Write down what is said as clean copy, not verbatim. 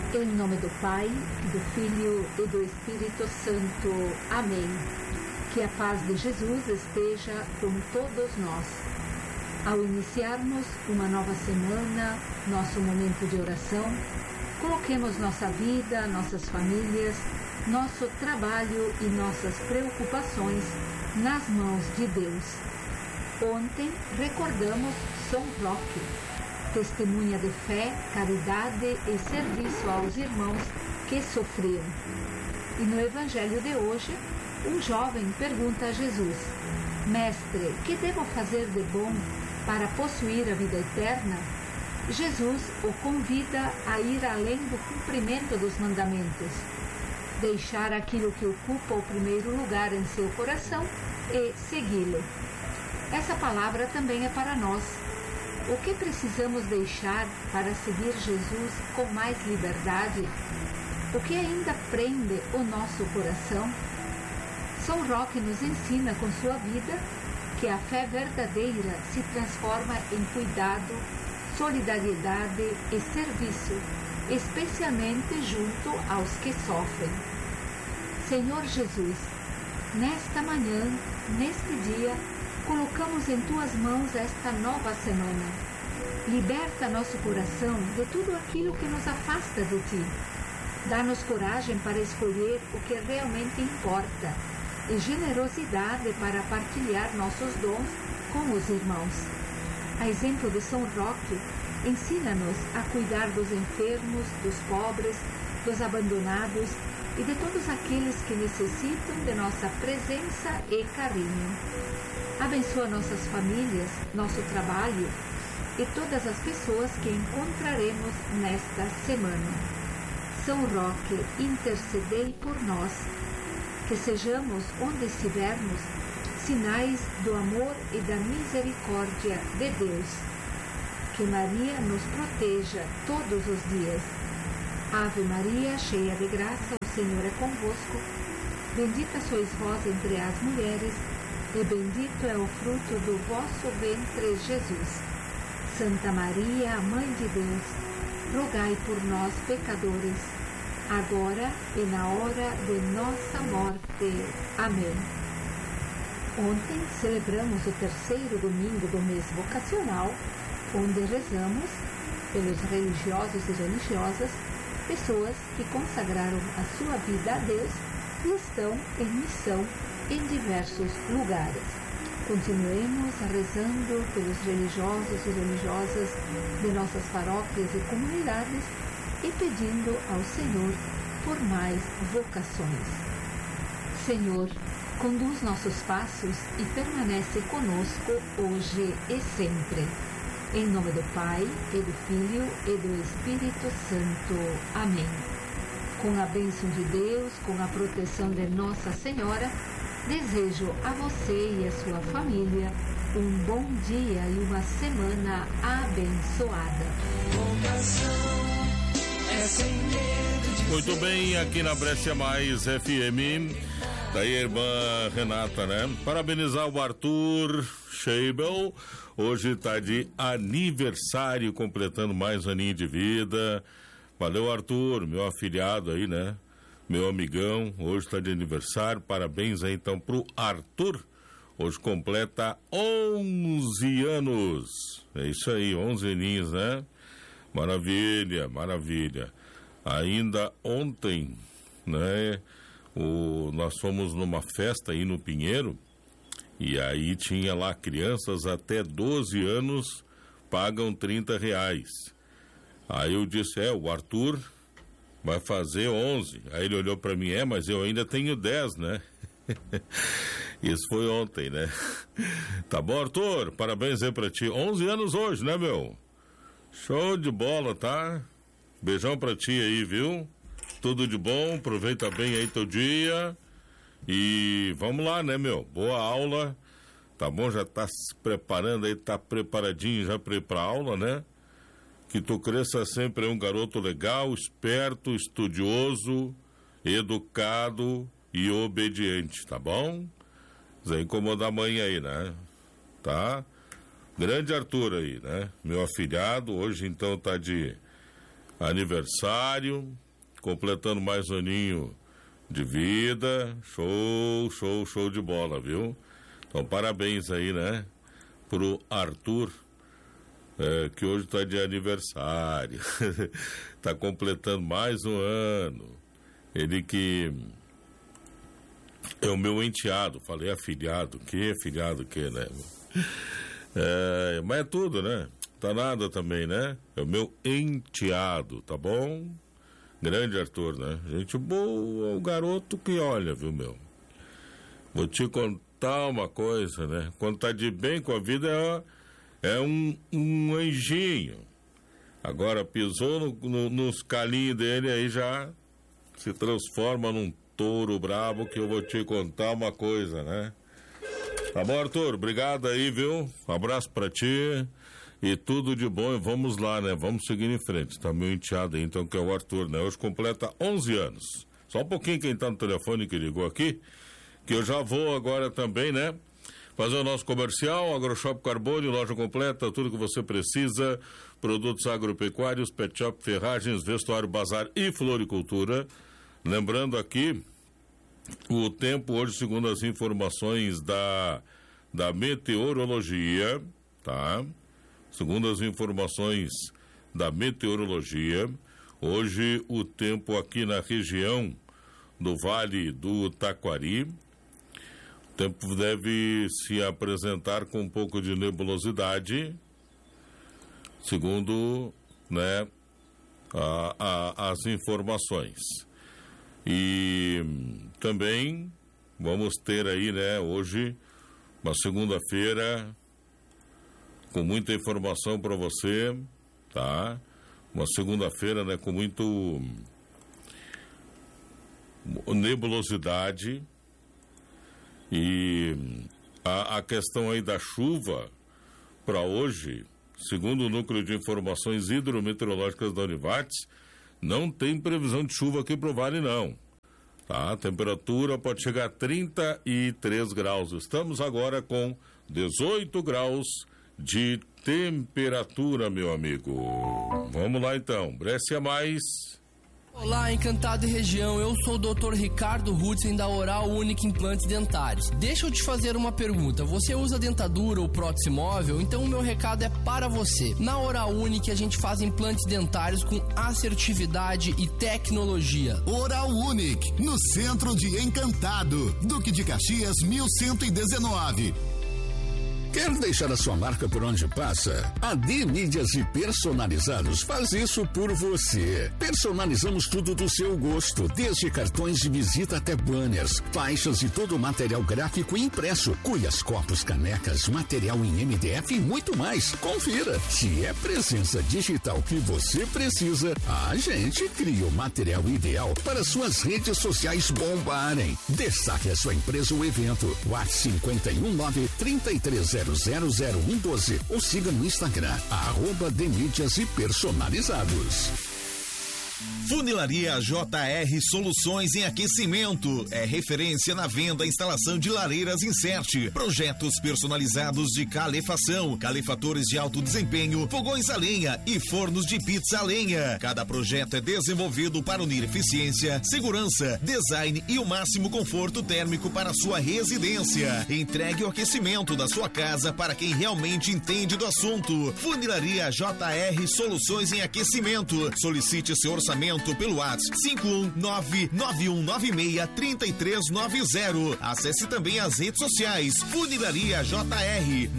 Em nome do Pai, do Filho e do Espírito Santo. Amém. Que a paz de Jesus esteja com todos nós. Ao iniciarmos uma nova semana, nosso momento de oração, coloquemos nossa vida, nossas famílias, nosso trabalho e nossas preocupações nas mãos de Deus. Ontem recordamos São Roque, testemunha de fé, caridade e serviço aos irmãos que sofreram. E no Evangelho de hoje, um jovem pergunta a Jesus: Mestre, que devo fazer de bom para possuir a vida eterna? Jesus o convida a ir além do cumprimento dos mandamentos, deixar aquilo que ocupa o primeiro lugar em seu coração e segui-lo. Essa palavra também é para nós. O que precisamos deixar para seguir Jesus com mais liberdade? O que ainda prende o nosso coração? São Roque nos ensina com sua vida que a fé verdadeira se transforma em cuidado, solidariedade e serviço, especialmente junto aos que sofrem. Senhor Jesus, nesta manhã, neste dia, colocamos em Tuas mãos esta nova semana. Liberta nosso coração de tudo aquilo que nos afasta de Ti. Dá-nos coragem para escolher o que realmente importa e generosidade para partilhar nossos dons com os irmãos. A exemplo de São Roque, ensina-nos a cuidar dos enfermos, dos pobres, dos abandonados e de todos aqueles que necessitam de nossa presença e carinho. Abençoa nossas famílias, nosso trabalho e todas as pessoas que encontraremos nesta semana. São Roque, intercedei por nós, que sejamos, onde estivermos, sinais do amor e da misericórdia de Deus. Que Maria nos proteja todos os dias. Ave Maria, cheia de graça, o Senhor é convosco. Bendita sois vós entre as mulheres, e bendito é o fruto do vosso ventre, Jesus. Santa Maria, Mãe de Deus, rogai por nós, pecadores, agora e na hora de nossa morte. Amém. Ontem celebramos o terceiro domingo do mês vocacional, onde rezamos pelos religiosos e religiosas, pessoas que consagraram a sua vida a Deus e estão em missão em diversos lugares. Continuemos rezando pelos religiosos e religiosas de nossas paróquias e comunidades e pedindo ao Senhor por mais vocações. Senhor, conduz nossos passos e permanece conosco hoje e sempre. Em nome do Pai, e do Filho, e do Espírito Santo. Amém. Com a bênção de Deus, com a proteção de Nossa Senhora, desejo a você e a sua família um bom dia e uma semana abençoada. Muito bem, aqui na Brescia Mais FM, daí a irmã Renata, né? Parabenizar o Arthur Scheibel, hoje tá de aniversário, completando mais um aninho de vida. Valeu, Arthur, meu afilhado aí, né? Meu amigão, hoje tá de aniversário, parabéns aí então pro Arthur, hoje completa 11 anos, é isso aí, 11 aninhos, né? Maravilha, maravilha. Ainda ontem, né, nós fomos numa festa aí no Pinheiro, e aí tinha lá crianças até 12 anos pagam R$30. Aí eu disse, o Arthur vai fazer 11. Aí ele olhou pra mim, mas eu ainda tenho 10, né? Isso foi ontem, né? Tá bom, Arthur? Parabéns aí pra ti. 11 anos hoje, né, meu? Show de bola, tá? Beijão pra ti aí, viu? Tudo de bom, aproveita bem aí teu dia. E vamos lá, né, meu? Boa aula. Tá bom? Já tá se preparando aí, tá preparadinho já pra aula, né? Que tu cresça sempre um garoto legal, esperto, estudioso, educado e obediente, tá bom? Zé incomoda a mãe aí, né? Tá? Grande Arthur aí, né? Meu afilhado, hoje então tá de aniversário, completando mais um aninho de vida. Show de bola, viu? Então, parabéns aí, né? Pro Arthur, que hoje está de aniversário. Está completando mais um ano. Ele que é o meu enteado. Falei afilhado. Que afilhado que, né? Mas é tudo, né? Tá nada também, né? É o meu enteado, tá bom? Grande Arthur, né? Gente boa, o garoto que olha, viu, meu? Vou te contar uma coisa, né? Quando tá de bem com a vida, é um anjinho. Agora pisou nos calinhos dele, aí já se transforma num touro brabo, que eu vou te contar uma coisa, né? Tá bom, Arthur? Obrigado aí, viu? Um abraço pra ti. E tudo de bom, e vamos lá, né? Vamos seguir em frente. Tá meu enteado aí, então, que é o Arthur, né? Hoje completa 11 anos. Só um pouquinho quem tá no telefone que ligou aqui, que eu já vou agora também, né? Fazer o nosso comercial, AgroShop Carbone, loja completa, tudo que você precisa, produtos agropecuários, pet shop, ferragens, vestuário, bazar e floricultura. Lembrando aqui, o tempo hoje, segundo as informações da meteorologia, tá? Segundo as informações da meteorologia, hoje o tempo aqui na região do Vale do Taquari, o tempo deve se apresentar com um pouco de nebulosidade, segundo, né, as informações. E também vamos ter aí, né, hoje, uma segunda-feira com muita informação para você, tá? Uma segunda-feira, né, com muito nebulosidade, e a questão aí da chuva para hoje, segundo o Núcleo de Informações Hidrometeorológicas da Univates, não tem previsão de chuva aqui pro Vale, não. Tá? A temperatura pode chegar a 33 graus. Estamos agora com 18 graus de temperatura, meu amigo. Vamos lá, então. Brescia mais. Olá, Encantado e região, eu sou o Dr. Ricardo Hudson da Oral Unique Implantes Dentários. Deixa eu te fazer uma pergunta, você usa dentadura ou prótese móvel? Então o meu recado é para você. Na Oral Unique a gente faz implantes dentários com assertividade e tecnologia. Oral Unique, no centro de Encantado, Duque de Caxias 1119. Quer deixar a sua marca por onde passa? A D Mídias e Personalizados faz isso por você. Personalizamos tudo do seu gosto, desde cartões de visita até banners, faixas e todo o material gráfico impresso, cuias, copos, canecas, material em MDF e muito mais. Confira. Se é presença digital que você precisa, a gente cria o material ideal para suas redes sociais bombarem. Destaque a sua empresa ou evento. WhatsApp 519-33000112 ou siga no Instagram, @demídias e personalizados. Funilaria JR Soluções em Aquecimento. É referência na venda e instalação de lareiras Insert. Projetos personalizados de calefação, calefatores de alto desempenho, fogões a lenha e fornos de pizza a lenha. Cada projeto é desenvolvido para unir eficiência, segurança, design e o máximo conforto térmico para sua residência. Entregue o aquecimento da sua casa para quem realmente entende do assunto. Funilaria JR Soluções em Aquecimento. Solicite seu orçamento pelo WhatsApp 51991963390. Acesse também as redes sociais Funilaria JR